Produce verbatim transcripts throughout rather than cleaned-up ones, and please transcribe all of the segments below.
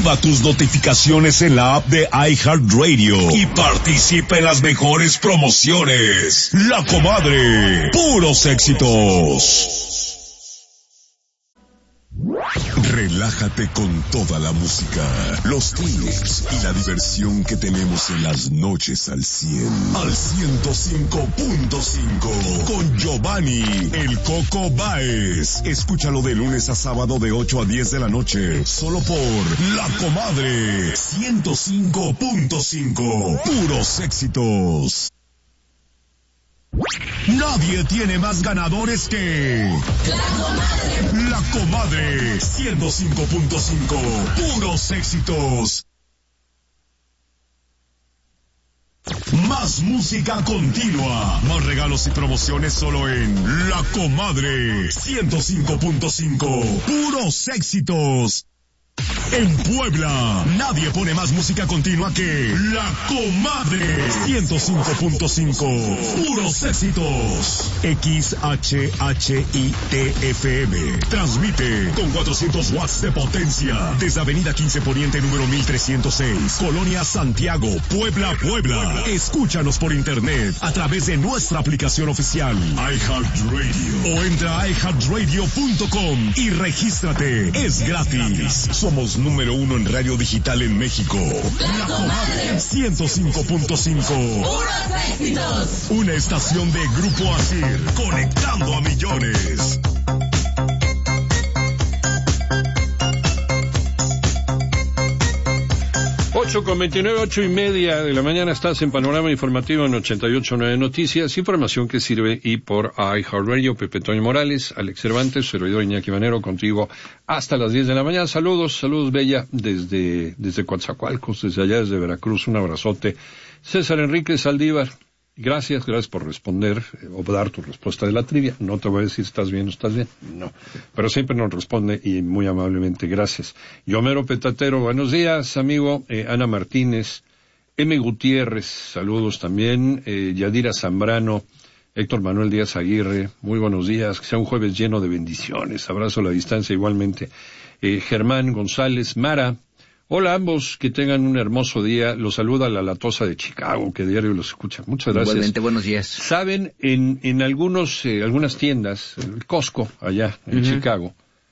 Activa tus notificaciones en la app de iHeartRadio y participa en las mejores promociones. La Comadre, puros éxitos. Relájate con toda la música, los tips y la diversión que tenemos en las noches al cien. Al ciento cinco punto cinco con Giovanni El Coco Báez. Escúchalo de lunes a sábado de ocho a diez de la noche, solo por La Comadre ciento cinco punto cinco. Puros éxitos. Nadie tiene más ganadores que La Comadre. La Comadre ciento cinco punto cinco. Puros éxitos. Más música continua. Más regalos y promociones solo en La Comadre ciento cinco punto cinco. Puros éxitos. En Puebla, nadie pone más música continua que La Comadre ciento cinco punto cinco. Puros éxitos. X H H I T F M. Transmite con cuatrocientos watts de potencia desde Avenida quince Poniente número mil trescientos seis, Colonia Santiago, Puebla, Puebla. Escúchanos por internet a través de nuestra aplicación oficial iHeartRadio o entra a i heart radio punto com y regístrate. Es gratis. Somos número uno en radio digital en México. La Comadre ciento cinco punto cinco. Puros éxitos. Una estación de Grupo Asir, conectando a millones. ocho con veintinueve, ocho y media de la mañana, estás en Panorama Informativo en ochenta y ocho punto nueve Noticias, información que sirve y por iHeartRadio. Pepe Toño Morales, Alex Cervantes, servidor Iñaki Manero, contigo hasta las diez de la mañana. Saludos, saludos Bella, desde, desde Coatzacoalcos, desde allá, desde Veracruz, un abrazote. César Enrique Saldívar, gracias, gracias por responder eh, o dar tu respuesta de la trivia. No te voy a decir estás bien o estás bien, no. Pero siempre nos responde y muy amablemente gracias. Yomero Petatero, buenos días, amigo. Eh, Ana Martínez, M. Gutiérrez, saludos también. Eh, Yadira Zambrano, Héctor Manuel Díaz Aguirre, muy buenos días. Que sea un jueves lleno de bendiciones. Abrazo a la distancia igualmente. Eh, Germán González, Mara. Hola a ambos, que tengan un hermoso día. Los saluda la Latosa de Chicago, que diario los escucha. Muchas gracias. Igualmente, buenos días. Saben, en, en algunos, eh, algunas tiendas, el Costco, allá en uh-huh. Chicago,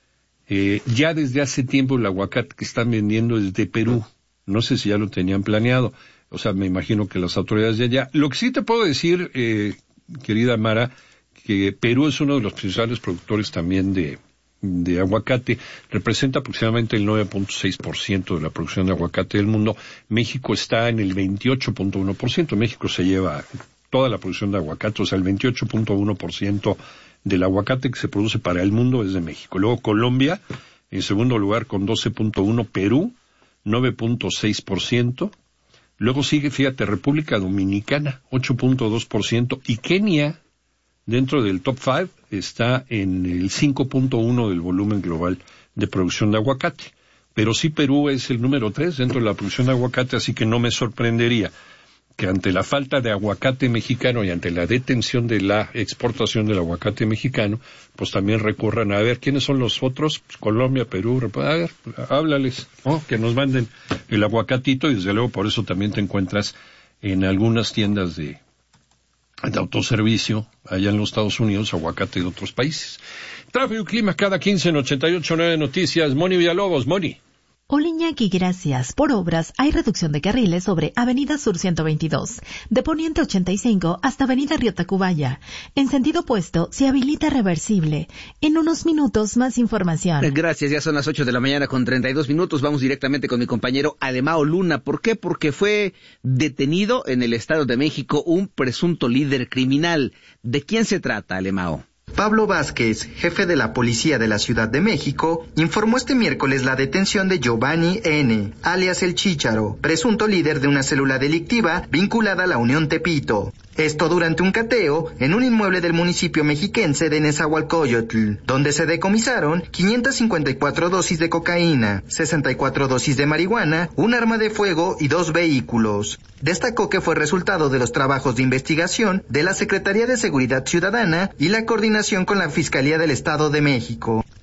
eh, ya desde hace tiempo el aguacate que están vendiendo es de Perú. No sé si ya lo tenían planeado. O sea, me imagino que las autoridades de allá. Lo que sí te puedo decir, eh, querida Mara, que Perú es uno de los principales productores también de de aguacate, representa aproximadamente el nueve punto seis por ciento de la producción de aguacate del mundo. México está en el veintiocho punto uno por ciento. México se lleva toda la producción de aguacate, o sea, el veintiocho punto uno por ciento del aguacate que se produce para el mundo es de México. Luego Colombia, en segundo lugar con doce punto uno por ciento, Perú, nueve punto seis por ciento. Luego sigue, fíjate, República Dominicana, ocho punto dos por ciento, y Kenia, dentro del top cinco, está en el cinco punto uno del volumen global de producción de aguacate. Pero sí Perú es el número tres dentro de la producción de aguacate, así que no me sorprendería que ante la falta de aguacate mexicano y ante la detención de la exportación del aguacate mexicano, pues también recurran a ver quiénes son los otros, pues Colombia, Perú, a ver, háblales, ¿no? Que nos manden el aguacatito, y desde luego por eso también te encuentras en algunas tiendas de de autoservicio, allá en los Estados Unidos, aguacate de otros países. Tráfico y clima cada quince en ochenta y ocho punto nueve Noticias. Moni Villalobos, Moni. Hola Iñaki, gracias. Por obras hay reducción de carriles sobre Avenida Sur ciento veintidós, de Poniente ochenta y cinco hasta Avenida Río Tacubaya. En sentido opuesto, se habilita reversible. En unos minutos más información. Gracias, ya son las ocho de la mañana con treinta y dos minutos. Vamos directamente con mi compañero Alemao Luna. ¿Por qué? Porque fue detenido en el Estado de México un presunto líder criminal. ¿De quién se trata, Alemao? Pablo Vázquez, jefe de la Policía de la Ciudad de México, informó este miércoles la detención de Giovanni N., alias El Chícharo, presunto líder de una célula delictiva vinculada a la Unión Tepito. Esto durante un cateo en un inmueble del municipio mexiquense de Nezahualcóyotl, donde se decomisaron quinientas cincuenta y cuatro dosis de cocaína, sesenta y cuatro dosis de marihuana, un arma de fuego y dos vehículos. Destacó que fue resultado de los trabajos de investigación de la Secretaría de Seguridad Ciudadana y la coordinación con la Fiscalía del Estado de México.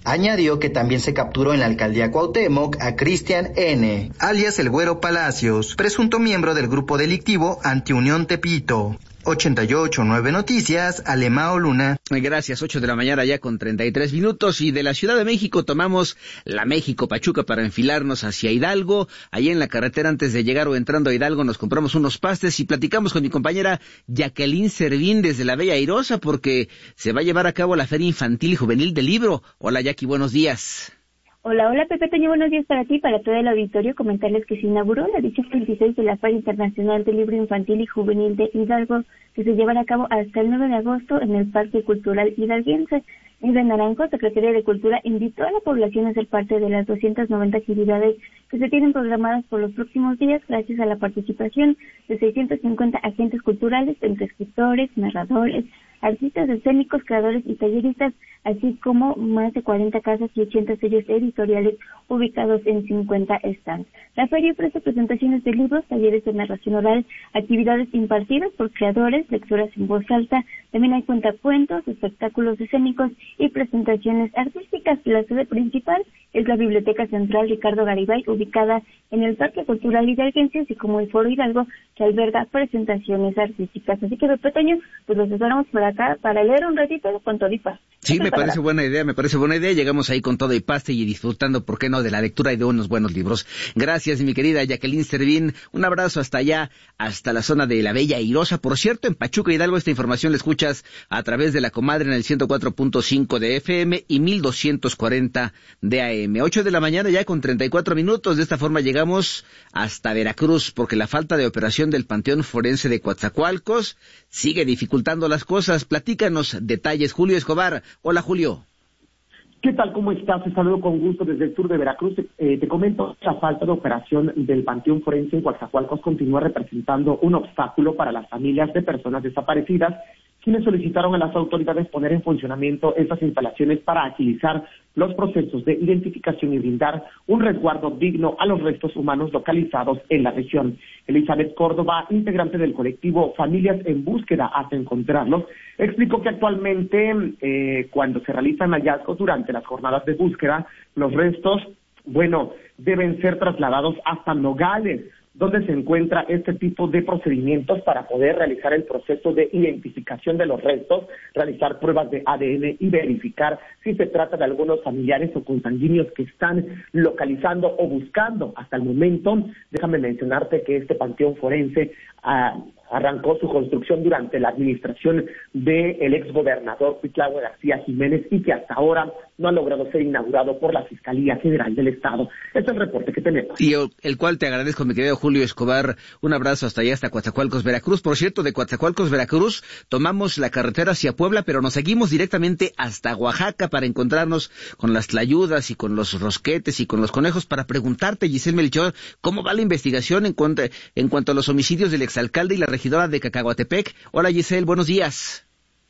Añadió que también se capturó en la alcaldía Cuauhtémoc a Cristian N., alias El Güero Palacios, presunto miembro del grupo delictivo Antiunión Tepito. ochenta y ocho punto nueve Noticias, Alemao Luna. Gracias, ocho de la mañana ya con treinta y tres minutos, y de la Ciudad de México tomamos la México-Pachuca para enfilarnos hacia Hidalgo. Allí en la carretera, antes de llegar o entrando a Hidalgo, nos compramos unos pastes y platicamos con mi compañera Jacqueline Servín desde la Bella Airosa, porque se va a llevar a cabo la Feria Infantil y Juvenil del Libro. Hola Jackie, buenos días. Hola, hola Pepe Toño, buenos días para ti, para todo el auditorio. Comentarles que se inauguró la edición veintiséis de la Feria Internacional del Libro Infantil y Juvenil de Hidalgo, que se llevará a cabo hasta el nueve de agosto en el Parque Cultural Hidalguense. Ingrid Naranjo, Secretaria de Cultura, invitó a la población a ser parte de las doscientas noventa actividades que se tienen programadas por los próximos días, gracias a la participación de seiscientos cincuenta agentes culturales, entre escritores, narradores, artistas escénicos, creadores y talleristas, así como más de cuarenta casas y ochenta sellos editoriales ubicados en cincuenta stands. La feria ofrece presentaciones de libros, talleres de narración oral, actividades impartidas por creadores, lecturas en voz alta, también hay cuentacuentos, espectáculos escénicos y presentaciones artísticas. La sede principal es la Biblioteca Central Ricardo Garibay, ubicada en el Parque Cultural Hidalguense, así como el Foro Hidalgo, que alberga presentaciones artísticas. Así que, Pepe Toño, pues los esperamos por acá para leer un ratito con todo y paz. Sí, me parece buena idea, me parece buena idea. Llegamos ahí con todo y paste y disfrutando, ¿por qué no?, de la lectura y de unos buenos libros. Gracias, mi querida Jacqueline Servín. Un abrazo hasta allá, hasta la zona de la Bella Airosa. Por cierto, en Pachuca Hidalgo, esta información la escuchas a través de La Comadre en el ciento cuatro punto cinco de F M y mil doscientos cuarenta de A M. ocho de la mañana ya con treinta y cuatro minutos. De esta forma llegamos hasta Veracruz, porque la falta de operación del Panteón Forense de Coatzacoalcos sigue dificultando las cosas. Platícanos detalles, Julio Escobar. Hola, Julio. ¿Qué tal? ¿Cómo estás? Te saludo con gusto desde el sur de Veracruz. Eh, te comento, la falta de operación del Panteón Forense en Coatzacoalcos continúa representando un obstáculo para las familias de personas desaparecidas, quienes solicitaron a las autoridades poner en funcionamiento estas instalaciones para agilizar los procesos de identificación y brindar un resguardo digno a los restos humanos localizados en la región. Elizabeth Córdoba, integrante del colectivo Familias en Búsqueda hasta encontrarlos, explicó que actualmente eh, cuando se realizan hallazgos durante las jornadas de búsqueda, los restos, bueno, deben ser trasladados hasta Nogales, donde se encuentra este tipo de procedimientos para poder realizar el proceso de identificación de los restos, realizar pruebas de A D N y verificar si se trata de algunos familiares o consanguíneos que están localizando o buscando. Hasta el momento, déjame mencionarte que este panteón forense ah, arrancó su construcción durante la administración del exgobernador Cuitlahua García Jiménez y que hasta ahora no ha logrado ser inaugurado por la Fiscalía General del Estado. Este es el reporte que tenemos. Y el cual te agradezco, mi querido Julio Escobar. Un abrazo hasta allá, hasta Coatzacoalcos, Veracruz. Por cierto, de Coatzacoalcos, Veracruz, tomamos la carretera hacia Puebla, pero nos seguimos directamente hasta Oaxaca para encontrarnos con las tlayudas y con los rosquetes y con los conejos, para preguntarte, Giselle Melchor, ¿cómo va la investigación en cuanto, en cuanto a los homicidios del exalcalde y la regidora de Cacahuatepec? Hola, Giselle, buenos días.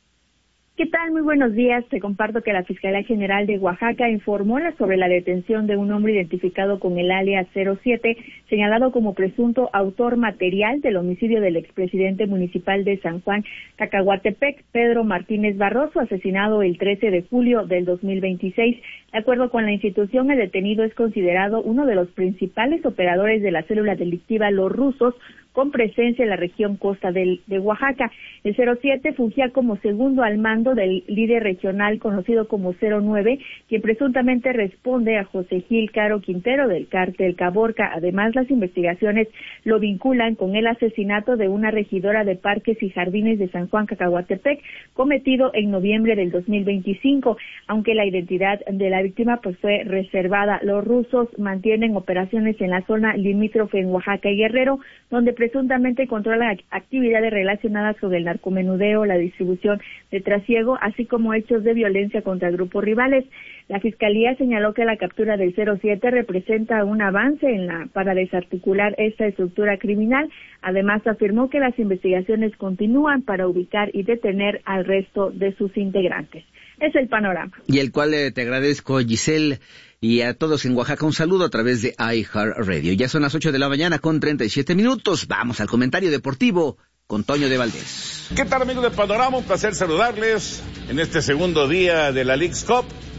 ¿Qué tal? Muy buenos días. Te comparto que la Fiscalía General de Oaxaca informó sobre la detención de un hombre identificado con el alias cero siete, señalado como presunto autor material del homicidio del expresidente municipal de San Juan Cacahuatepec, Pedro Martínez Barroso, asesinado el trece de julio del dos mil veintiséis. De acuerdo con la institución, el detenido es considerado uno de los principales operadores de la célula delictiva Los Rusos, con presencia en la región costa del, de Oaxaca. El cero siete fungía como segundo al mando del líder regional conocido como cero nueve, quien presuntamente responde a José Gil Caro Quintero del cártel Caborca. Además, las investigaciones lo vinculan con el asesinato de una regidora de Parques y Jardines de San Juan Cacahuatepec, cometido en noviembre del dos mil veinticinco, aunque la identidad de la víctima pues fue reservada. Los rusos mantienen operaciones en la zona limítrofe en Oaxaca y Guerrero, donde presuntamente controla actividades relacionadas con el narcomenudeo, la distribución de trasiego, así como hechos de violencia contra grupos rivales. La Fiscalía señaló que la captura del cero siete representa un avance en la para desarticular esta estructura criminal. Además, afirmó que las investigaciones continúan para ubicar y detener al resto de sus integrantes. Es el panorama. Y el cual eh, te agradezco, Giselle. Y a todos en Oaxaca un saludo a través de iHeartRadio. Ya son las ocho de la mañana con treinta y siete minutos. Vamos al comentario deportivo con Toño de Valdés. ¿Qué tal, amigos de Panorama? Un placer saludarles en este segundo día de la Leagues Cup.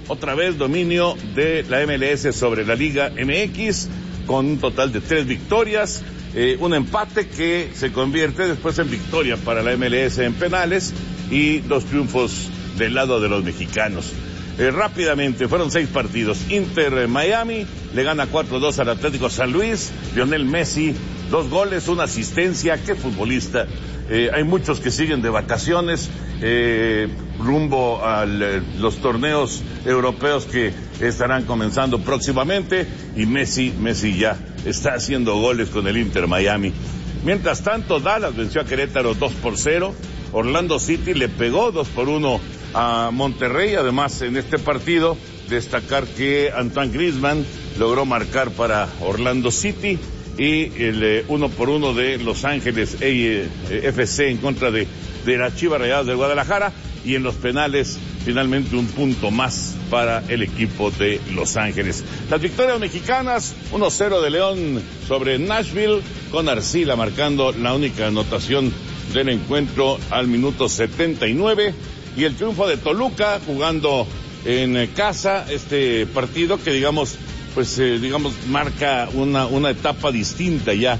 otra vez dominio de la M L S sobre la Liga M X, con un total de tres victorias, eh, un empate que se convierte después en victoria para la M L S en penales y dos triunfos del lado de los mexicanos. Eh, rápidamente, fueron seis partidos. Inter eh, Miami le gana cuatro dos al Atlético San Luis. Lionel Messi, dos goles, una asistencia. Qué futbolista. Eh, hay muchos que siguen de vacaciones eh, rumbo a eh, los torneos europeos que estarán comenzando próximamente, y Messi, Messi ya está haciendo goles con el Inter Miami. Mientras tanto, Dallas venció a Querétaro dos por cero. Orlando City le pegó dos por uno a Monterrey. Además, en este partido, destacar que Antoine Griezmann logró marcar para Orlando City, y el eh, uno por uno de Los Ángeles eh, F C en contra de, de las Chivas Rayadas de Guadalajara, y en los penales finalmente un punto más para el equipo de Los Ángeles. Las victorias mexicanas: uno cero de León sobre Nashville, con Arcila marcando la única anotación del encuentro al minuto setenta y nueve, y el triunfo de Toluca jugando en casa, este partido que digamos pues eh, digamos marca una una etapa distinta ya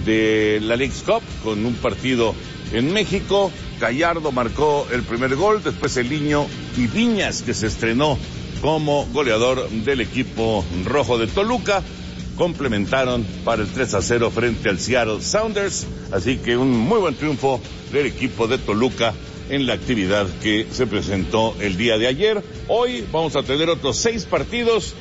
de la Leagues Cup, con un partido en México. Gallardo marcó el primer gol, después el Niño y Viñas, que se estrenó como goleador del equipo rojo de Toluca, complementaron para el tres a cero frente al Seattle Sounders. Así que un muy buen triunfo del equipo de Toluca en la actividad que se presentó el día de ayer. Hoy vamos a tener otros seis partidos.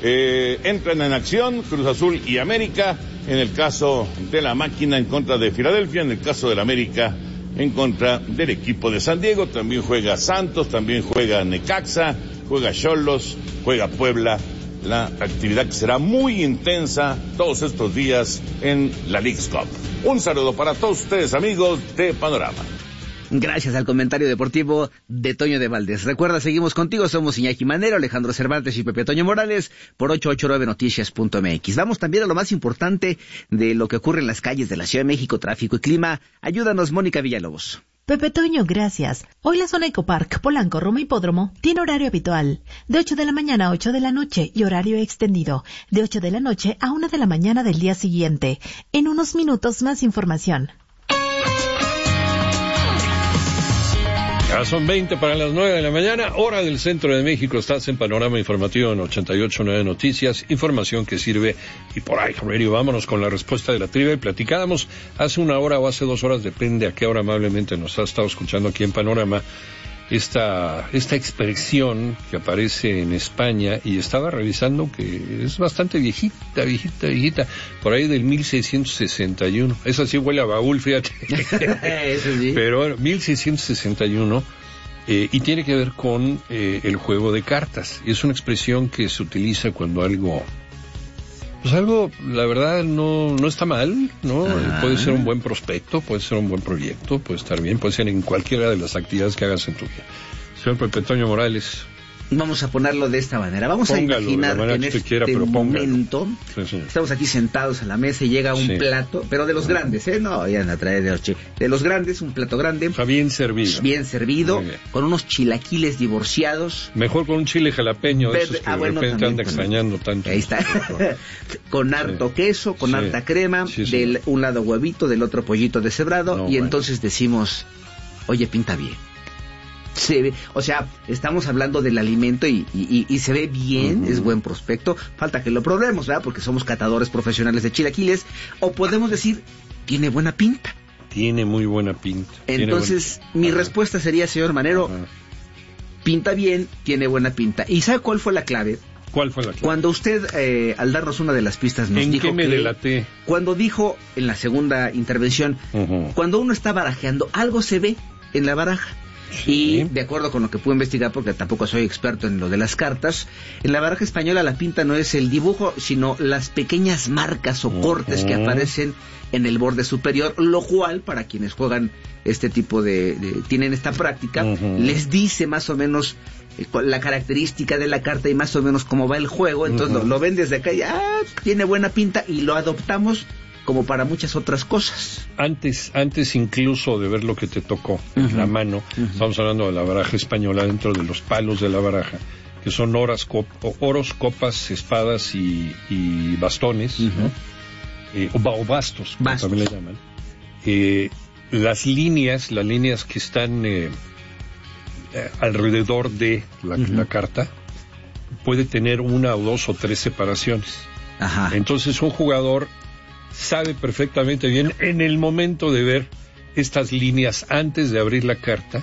Eh, entran en acción Cruz Azul y América, en el caso de la Máquina en contra de Filadelfia, en el caso del América en contra del equipo de San Diego. También juega Santos, también juega Necaxa, juega Xolos, juega Puebla. La actividad que será muy intensa todos estos días en la Leagues Cup. Un saludo para todos ustedes, amigos de Panorama. Gracias al comentario deportivo de Toño de Valdés. Recuerda, seguimos contigo, somos Iñaki Manero, Alejandro Cervantes y Pepe Toño Morales por ocho ocho nueve noticias punto m x. Vamos también a lo más importante de lo que ocurre en las calles de la Ciudad de México, tráfico y clima. Ayúdanos, Mónica Villalobos. Pepe Toño, gracias. Hoy la zona Ecopark, Polanco, Roma Hipódromo tiene horario habitual, de ocho de la mañana a ocho de la noche, y horario extendido, de ocho de la noche a una de la mañana del día siguiente. En unos minutos más información. Ya son veinte para las nueve de la mañana, hora del centro de México. Estás en Panorama Informativo en ochenta y ocho punto nueve Noticias, información que sirve y por ahí radio. Vámonos con la respuesta de la trivia. Y platicábamos hace una hora o hace dos horas, depende a qué hora amablemente nos ha estado escuchando aquí en Panorama, esta esta expresión que aparece en España, y estaba revisando que es bastante viejita, viejita, viejita, por ahí del mil seiscientos sesenta y uno. Esa sí huele a baúl, fíjate. Eso sí. Pero bueno, mil seiscientos sesenta y uno, eh, y tiene que ver con eh, el juego de cartas. Es una expresión que se utiliza cuando algo... Pues algo, la verdad, no no está mal, ¿no? Ah. Puede ser un buen prospecto, puede ser un buen proyecto, puede estar bien, puede ser en cualquiera de las actividades que hagas en tu vida. Señor Pepe Toño Morales. Vamos a ponerlo de esta manera. Vamos póngalo, a imaginar que en que este quiera, pero momento sí, sí. estamos aquí sentados a la mesa y llega un sí. plato, pero de los grandes, ¿eh? No vayan a traer de los chicos. De los grandes, un plato grande. O sea, bien servido. Bien servido, bien. Con unos chilaquiles divorciados. Mejor con un chile jalapeño, de esos que ah, de bueno, repente anda extrañando el... tanto. Ahí está. Con harto sí. queso, con sí. harta crema, sí, sí. del un lado huevito, del otro pollito deshebrado, no, y bueno. entonces decimos, oye, pinta bien. Se ve, o sea, estamos hablando del alimento y, y, y se ve bien, uh-huh. es buen prospecto. Falta que lo probemos, ¿verdad? Porque somos catadores profesionales de chilaquiles. O podemos decir, tiene buena pinta. Tiene muy buena pinta. Entonces, buen... mi uh-huh. respuesta sería, señor Manero, uh-huh. pinta bien, tiene buena pinta. ¿Y sabe cuál fue la clave? ¿Cuál fue la clave? Cuando usted, eh, al darnos una de las pistas, nos ¿En dijo qué me que... delaté? Cuando dijo, en la segunda intervención, uh-huh. cuando uno está barajeando, algo se ve en la baraja. Sí. Y de acuerdo con lo que pude investigar, porque tampoco soy experto en lo de las cartas, en la baraja española la pinta no es el dibujo, sino las pequeñas marcas o cortes uh-huh. que aparecen en el borde superior, lo cual para quienes juegan este tipo de, de tienen esta práctica, uh-huh. les dice más o menos eh, la característica de la carta y más o menos cómo va el juego. Entonces uh-huh. lo, lo ven desde acá y ah, tiene buena pinta, y lo adoptamos como para muchas otras cosas. Antes antes incluso de ver lo que te tocó en uh-huh. la mano, uh-huh. estamos hablando de la baraja española, dentro de los palos de la baraja, que son oras, cop, oros, copas, espadas y, y bastones, uh-huh. ¿no? eh, o, o bastos, como bastos. También le llaman. Eh, las líneas, las líneas que están eh, eh, alrededor de la, uh-huh. la carta, puede tener una o dos o tres separaciones. Ajá. Entonces un jugador sabe perfectamente bien en el momento de ver estas líneas antes de abrir la carta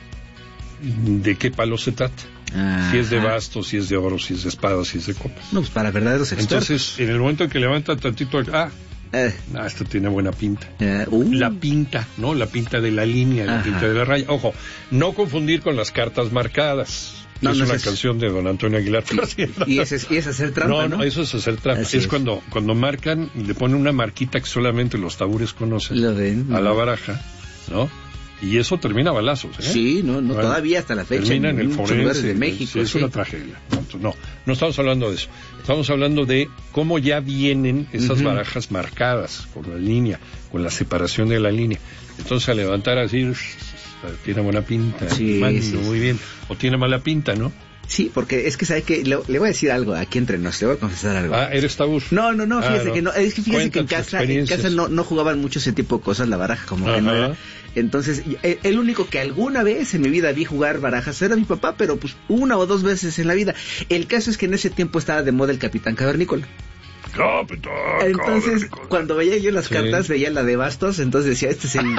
de qué palo se trata. Ajá. Si es de bastos, si es de oro, si es de espadas, si es de copas. No, pues para verdaderos expertos. Entonces, en el momento en que levanta tantito, ah, eh. ah esto tiene buena pinta. Eh, uh. La pinta, ¿no? La pinta de la línea, la Ajá. pinta de la raya. Ojo, no confundir con las cartas marcadas. No, es no una es canción de don Antonio Aguilar. Y, y, ese es, y es hacer trampa, ¿no? No, no, eso es hacer trampa. Así es, es cuando cuando marcan y le ponen una marquita que solamente los tabures conocen. Lo ven. A no. la baraja, ¿no? Y eso termina a balazos, ¿eh? Sí, no, no, bueno, todavía hasta la fecha. Termina en, en el forense. de México. Sí, es sí. una tragedia. No, no estamos hablando de eso. Estamos hablando de cómo ya vienen esas uh-huh. barajas marcadas, con la línea, con la separación de la línea. Entonces, al levantar así, tiene buena pinta, sí, mando, sí, muy sí. bien. O tiene mala pinta, ¿no? Sí, porque es que sabe que le, le voy a decir algo aquí entre nos, le voy a confesar algo. Ah, eres tabú. No, no, no, fíjese ah, no. que no, es que fíjese Cuenta que en casa, en casa no, no jugaban mucho ese tipo de cosas, la baraja como Ajá. que no era. Entonces, el único que alguna vez en mi vida vi jugar barajas era mi papá, pero pues una o dos veces en la vida. El caso es que en ese tiempo estaba de moda el Capitán Cavernícola. Capitán, entonces, cuando veía yo las cartas, sí. veía la de bastos, entonces decía, este es el,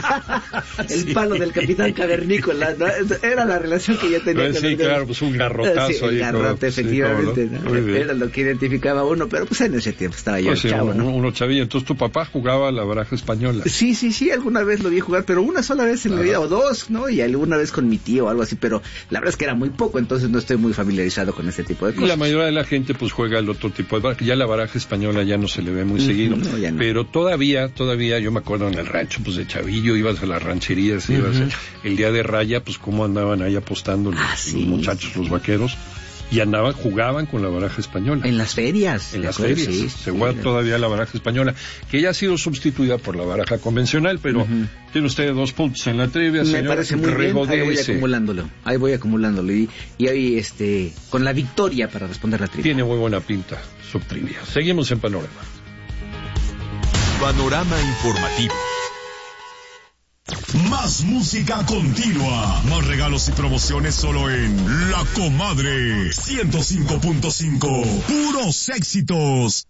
el, el sí. palo del Capitán Cavernícola, ¿no? Era la relación que yo tenía. Pues sí, con claro, pues un garrotazo. Sí, el garrote, ahí, efectivamente, sí, ¿no? Era lo que identificaba uno, pero pues en ese tiempo estaba yo pues sí, chavo, uno, ¿no? uno chavillo. Entonces, ¿tu papá jugaba a la baraja española? Sí, sí, sí, alguna vez lo vi jugar, pero una sola vez en Ajá. mi vida, o dos, ¿no? Y alguna vez con mi tío o algo así, pero la verdad es que era muy poco, entonces no estoy muy familiarizado con este tipo de cosas. Y la mayoría de la gente, pues, juega el otro tipo de baraja. Ya la baraja española ya no se le ve muy uh-huh, seguido, no, no. pero todavía, todavía, yo me acuerdo en el rancho, pues de chavillo, ibas a las rancherías, uh-huh. ibas a, el día de raya, pues cómo andaban ahí apostando los, ah, sí, los muchachos, sí. los vaqueros, y andaban, jugaban con la baraja española. En las ferias. En las ferias, sí, se juega sí, todavía la baraja española, que ya ha sido sustituida por la baraja convencional, pero uh-huh. tiene usted dos puntos en la trivia, me señor. parece muy bien, ahí voy acumulándolo, ahí voy acumulándolo, y, y ahí, este, con la victoria para responder la trivia. Tiene muy buena pinta su trivia. Seguimos en Panorama. Panorama informativo. Más música continua, más regalos y promociones solo en La Comadre ciento cinco punto cinco, puros éxitos.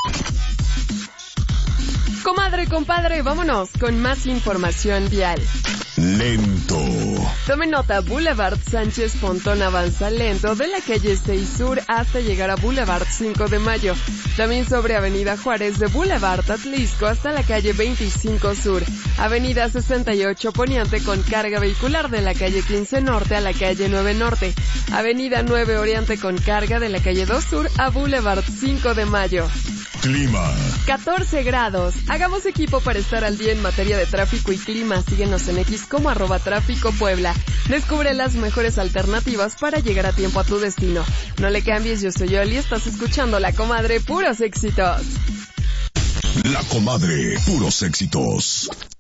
Comadre, compadre, vámonos con más información vial. Lento. Tome nota, Boulevard Sánchez Pontón avanza lento de la calle seis Sur hasta llegar a Boulevard cinco de Mayo. También sobre Avenida Juárez de Boulevard Atlisco hasta la calle veinticinco Sur. Avenida sesenta y ocho Poniente con carga vehicular de la calle quince Norte a la calle nueve Norte. Avenida nueve Oriente con carga de la calle dos Sur a Boulevard cinco de Mayo. Clima. catorce grados. Hagamos equipo para estar al día en materia de tráfico y clima. Síguenos en X como arroba tráfico Puebla. Descubre las mejores alternativas para llegar a tiempo a tu destino. No le cambies, yo soy Yoli, estás escuchando La Comadre, puros éxitos. La Comadre, puros éxitos.